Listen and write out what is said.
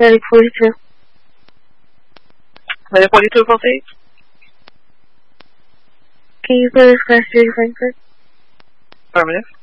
Medic 42. Medic 42, proceed. Can you please class 3 to Frankfurt? Affirmative.